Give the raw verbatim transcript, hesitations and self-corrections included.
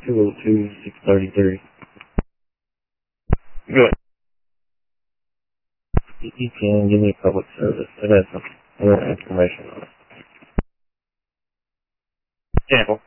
two oh two, six thirty-three. Good. If you can, give me public service. It has some more information on it. Example.